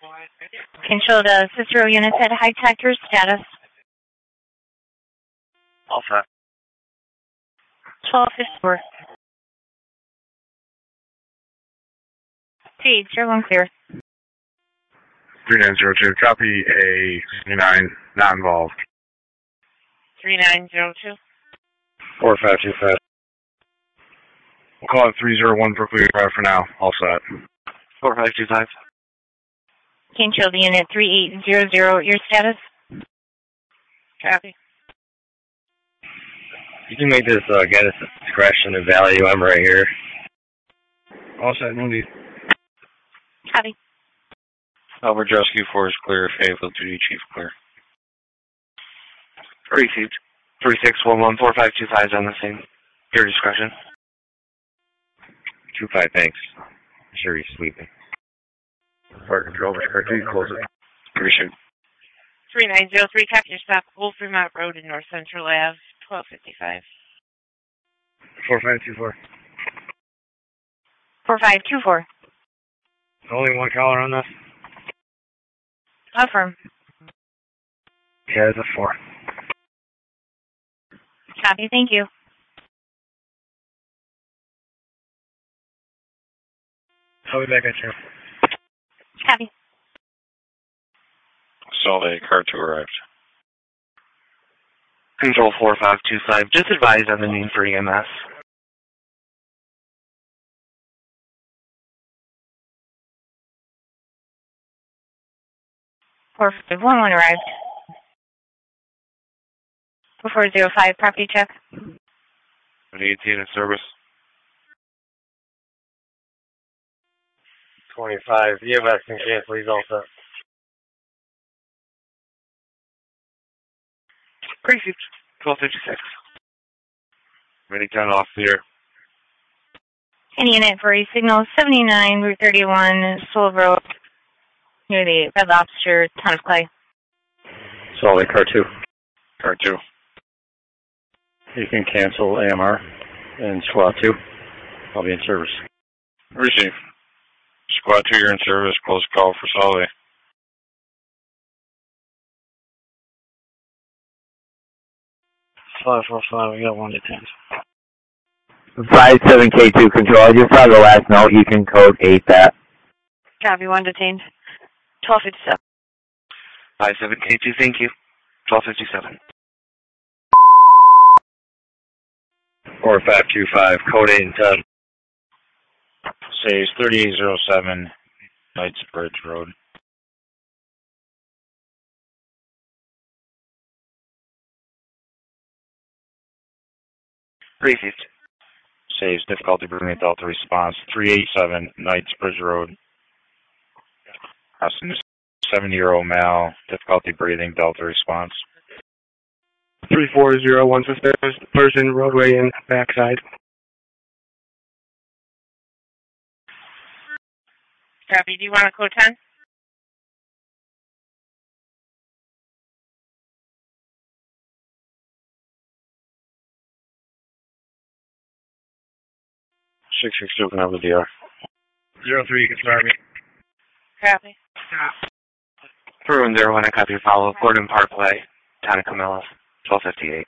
Control the Cicero units at high tactor status. All set. 1254. 3801 clear. 3902, copy a 39, not involved. 3902. 4525. We'll call it 301 for clear for now. All set. 4525. Control the unit 3800, your status? Copy. You can make this get us discretion and value. I'm right here. All set, no need. Copy. Albert Rescue Force clear, Fayetteville Duty Chief clear. Received. 36114525 is on the same. Your discretion. 25, thanks. I'm sure he's sleeping. Fire control, Mr. Carty, close it. Appreciate it. 3903, copy your stop, Wolf Fremont Road in North Central Ave, 1255. 4524. 4524. Only one caller on this? Affirm. Yeah, it's a 4. Copy, thank you. I'll be back at you. Copy. Solid A, car 2 arrived. Control 4525, just advise on the need for EMS. Four 411 arrived. 4405, property check. 18 in service. 25. EMS can cancel. He's all set. Received. 1256. Ready 10 off the air. Any unit for a signal 79, Route 31, Soul Road, near the Red Lobster, Town of Clay. Solid car 2. Car 2. You can cancel AMR and squad 2. I'll be in service. Receive. Squad 2, you're in service. Close call for Solid A. 545, we got 1 to 10. 57K2 control. I just saw the last note. You can code 8 that. Copy, 1 detained. 1257. 57K2, thank you. 1257. 4525, code 8 and 10. Says 3807, Knightsbridge Road. Received. Saves difficulty bringing Delta response. 387, Knightsbridge Road. Austin, 70-year-old male, difficulty breathing, Delta response. 3401 suspicious person, roadway in backside. Copy, do you want to code 10? Six two can have the DR. 03, you can start me. Copy. Peru 01, I copy your follow-up. Gordon Parkway, Town of Camillus, 1258.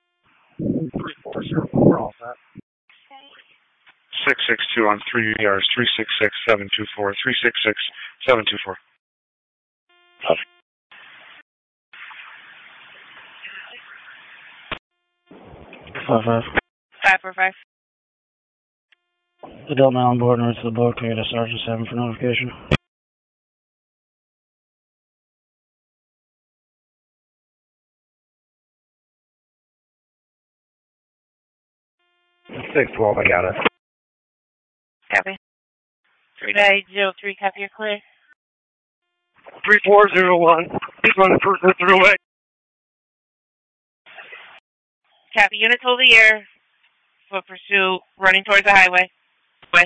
3404, all set. 662 on 3 ERs, 366724, 366724. Copy. 55. 545. Adult male on board, north of the boat, clear to Sergeant 7 for notification. It's 612, I got it. Copy. 3903, copy your clear. 3401, please run the person through it. Copy, units hold the air. Foot pursuit, running towards the highway. Way.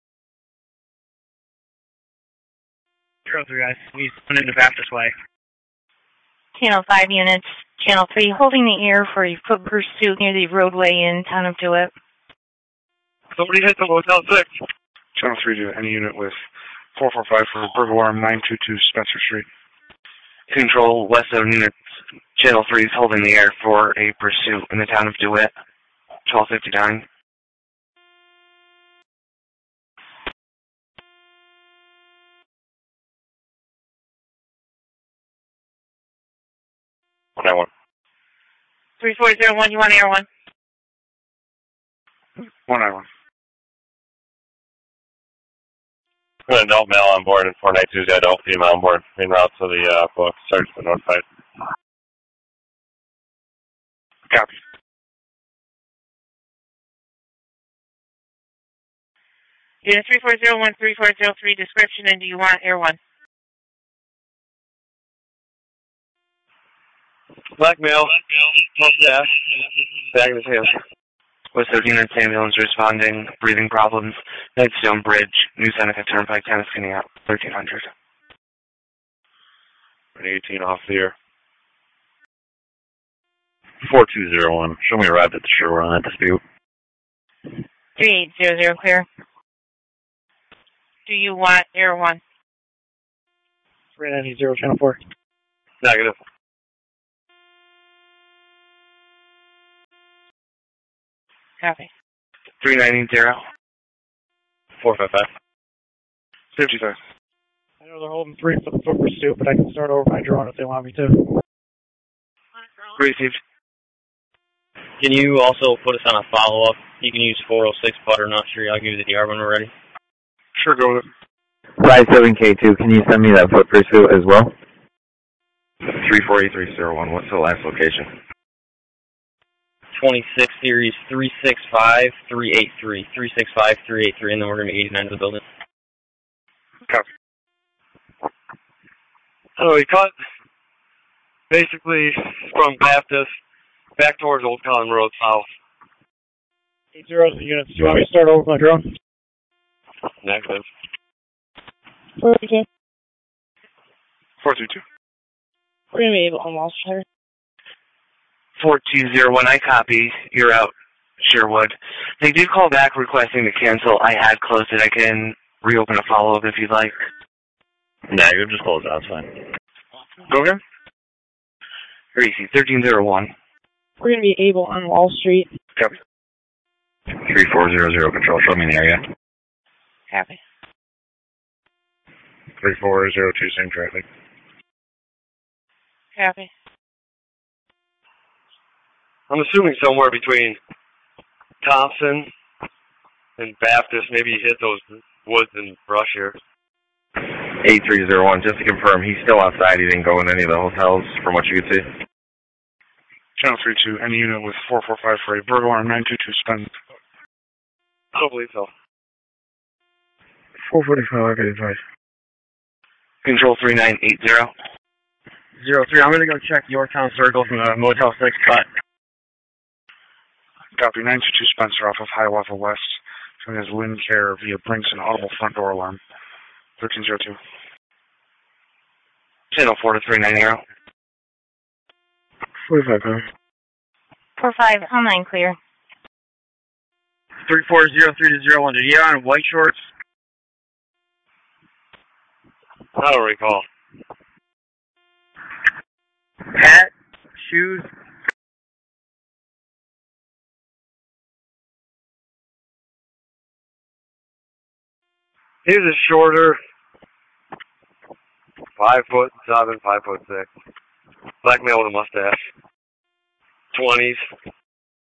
03, guys, he's running the Baptist way. Channel 5 units. Channel 3 holding the air for a foot pursuit near the roadway in Town of DeWitt. Somebody hit the Motel 6. Channel 3 to any unit with 445 for burglar alarm 922 Spencer Street. Control, West Zone units, Channel 3 is holding the air for a pursuit in the town of DeWitt, 1259. That one. 3401, you want Air 1? 191. An adult male on board and 492's adult female on board. En route to the book. Search the north side. Copy. Unit 3401, 3403, description, and do you want Air 1? Black male, mustache, bag in his hands. West Zone units, ambulance responding, breathing problems, Knightstone Bridge, New Seneca Turnpike, Tenniscaney out, 1300. 18 off the air. 4201. Show me a ride at the shore on that dispute. 3800, clear. Do you want Air 1? 390, Channel 4. Negative. Copy. 390. 455. 55. I know they're holding 3 for the foot pursuit, but I can start over my drone if they want me to. Received. Can you also put us on a follow-up? You can use 406 butternut tree. I'll give you the DR when we're ready. Sure, go with it. 57K2, can you send me that foot pursuit as well? 348301. What's the last location? 26 series 365383. 365383, and then we're going to be 89 to the building. Copy. So he cut basically from Baptist back towards Old Collin Road south. 80 units. Do you want me to start over with my drone? Negative. 42. 422. We're going to be able on Wall Street. 4201, I copy. You're out, Sherwood. They did call back requesting to cancel. I had closed it. I can reopen a follow-up if you'd like. Nah, you just close it out. It's fine. Go again? Easy, 1301. We're going to be able on Wall Street. Copy. 3400 control. Show me in the area. Copy. 3402, same traffic. Copy. I'm assuming somewhere between Thompson and Baptist. Maybe he hit those woods and brush here. 8301, just to confirm, he's still outside. He didn't go in any of the hotels from what you could see. Channel 32, any unit with 445 for a burglar alarm 922 spend. I don't believe so. 445, I get advice. Control 3980. 03, I'm going to go check Yorktown Circle from the Motel 6 cut. Copy, 922 Spencer off of Hiawatha West. Showing as Lynn Care via Brinks and audible front door alarm. 1302. Channel 4 to 390. 45, man. 45, online clear. 3403-01, did you hear on white shorts? I don't recall. Hat, shoes. He was a shorter, 5'7", 5'6". Black male with a mustache. 20s.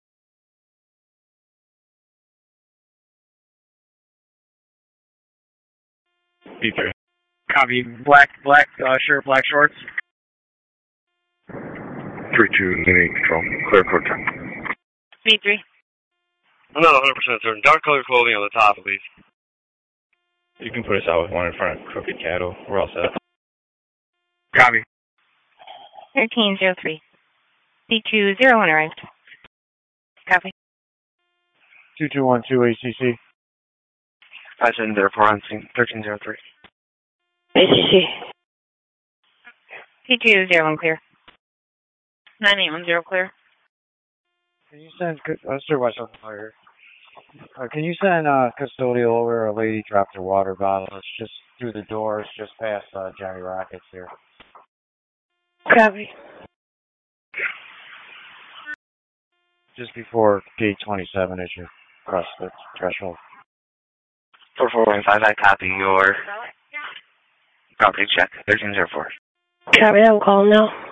B3. Copy. Black shirt, black shorts. 32, unit control. Clear code 10. B3. I'm not 100% certain. Dark colored clothing on the top, at least. You can put us out with one in front of Crooked Cattle. We're all set. Copy. 1303. B201 arrived. Copy. 2212 ACC. I said therefore on scene, 1303. ACC. P201 clear. 9810 clear. Can you send, let's do myself a fire. Can you send custodial over? A lady dropped her water bottle. It's just through the doors just past Johnny Rockets here. Copy. Just before gate 27 as you cross the threshold. 4415, I copy your property check, 1304. Copy that, we'll call him now.